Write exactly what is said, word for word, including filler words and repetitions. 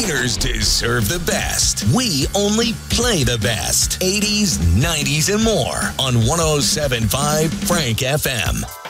entertainers deserve the best. We only play the best. eighties, nineties, and more on one oh seven point five Frank F M.